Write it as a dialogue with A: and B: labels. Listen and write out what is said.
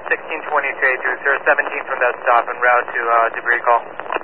A: 1622 830, 17 from that stop en route to debris call.